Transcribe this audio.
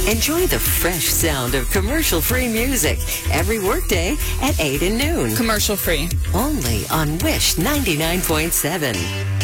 Enjoy the fresh sound of commercial-free music every workday at 8 and noon. Commercial free. Only on Wish 99.7.